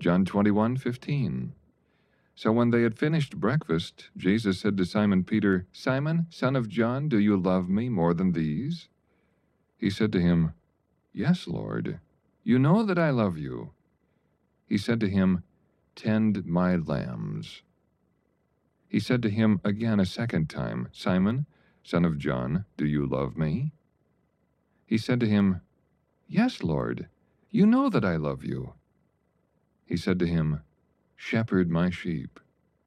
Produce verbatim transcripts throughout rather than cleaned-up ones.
John twenty-one fifteen. So when they had finished breakfast, Jesus said to Simon Peter, "Simon, son of John, do you love me more than these?" He said to him, "Yes, Lord. You know that I love you." He said to him, "Tend my lambs." He said to him again a second time, "Simon, son of John, do you love me?" He said to him, "Yes, Lord. You know that I love you." He said to him, "Shepherd my sheep."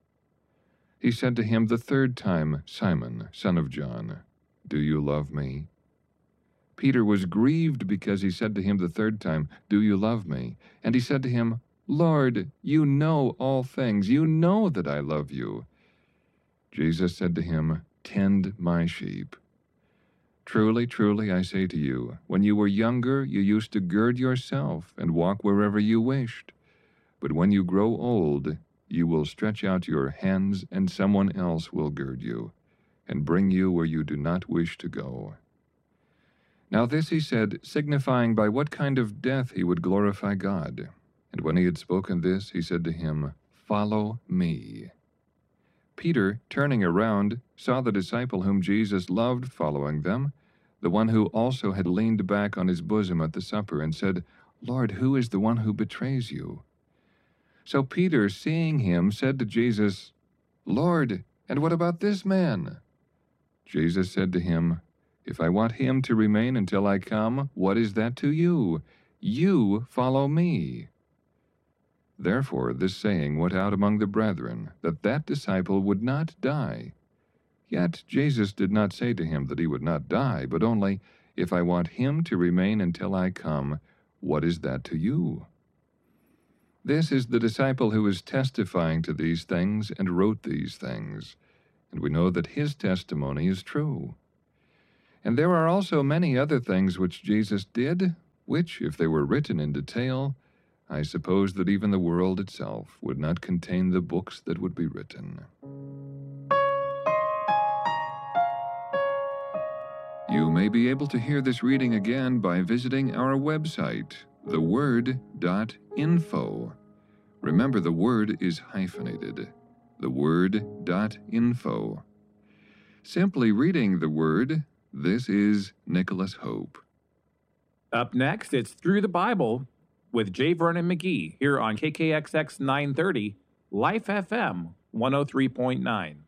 He said to him the third time, "Simon, son of John, do you love me?" Peter was grieved because he said to him the third time, "Do you love me?" And he said to him, "Lord, you know all things. You know that I love you." Jesus said to him, "Tend my sheep. Truly, truly, I say to you, when you were younger, you used to gird yourself and walk wherever you wished. But when you grow old, you will stretch out your hands, and someone else will gird you, and bring you where you do not wish to go." Now this he said, signifying by what kind of death he would glorify God. And when he had spoken this, he said to him, "Follow me." Peter, turning around, saw the disciple whom Jesus loved following them, the one who also had leaned back on his bosom at the supper, and said, "Lord, who is the one who betrays you?" So Peter, seeing him, said to Jesus, "Lord, and what about this man?" Jesus said to him, "If I want him to remain until I come, what is that to you? You follow me." Therefore this saying went out among the brethren, that that disciple would not die. Yet Jesus did not say to him that he would not die, but only, "If I want him to remain until I come, what is that to you?" This is the disciple who is testifying to these things and wrote these things, and we know that his testimony is true. And there are also many other things which Jesus did, which, if they were written in detail, I suppose that even the world itself would not contain the books that would be written. You may be able to hear this reading again by visiting our website, the word dot info. Remember, the word is hyphenated, the word dot info. Simply reading the Word, this is Nicholas Hope. Up next, it's Through the Bible with J. Vernon McGee here on K K X X nine thirty, Life F M one oh three point nine.